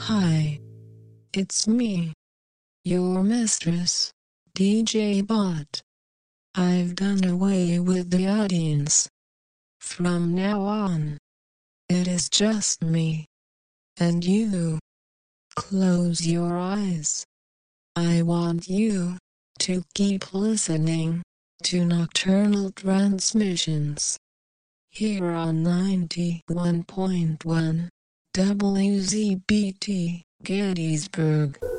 Hi, it's me, your mistress, DJ Bot. I've done away with the audience. From now on, it is just me and you. Close your eyes. I want you to keep listening to Nocturnal Transmissions here on 91.1 WZBT Gettysburg.